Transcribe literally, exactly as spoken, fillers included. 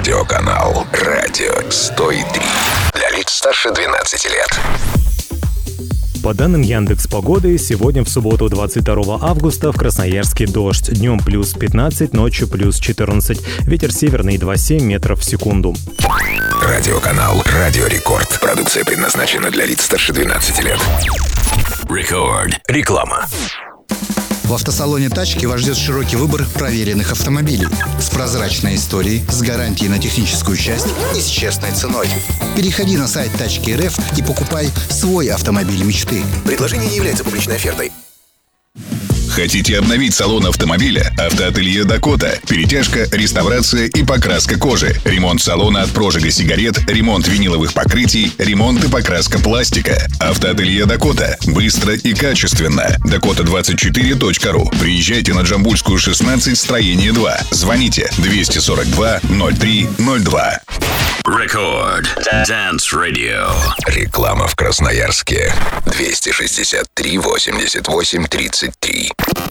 Радиоканал «Радио сто три». Для лиц старше двенадцати лет. По данным Яндекс.Погоды, сегодня в субботу, двадцать второго августа, в Красноярске дождь. Днем плюс пятнадцать, ночью плюс четырнадцать. Ветер северный два семь метров в секунду. Радиоканал «Радио Рекорд». Продукция предназначена для лиц старше двенадцати лет. Рекорд. Реклама. В автосалоне «Тачки» вас ждет широкий выбор проверенных автомобилей с прозрачной историей, с гарантией на техническую часть и с честной ценой. Переходи на сайт Тачки точка эр эф и покупай свой автомобиль мечты. Предложение не является публичной офертой. Хотите обновить салон автомобиля? Автоателье «Дакота». Перетяжка, реставрация и покраска кожи. Ремонт салона от прожига сигарет, ремонт виниловых покрытий, ремонт и покраска пластика. Автоателье «Дакота». Быстро и качественно. дакота двадцать четыре точка ру. Приезжайте на Джамбульскую, шестнадцать, строение два. Звоните двести сорок два ноль три ноль два. Рекорд. Dance Radio. Реклама в Красноярске. двести шестьдесят три восемьдесят восемь тридцать три.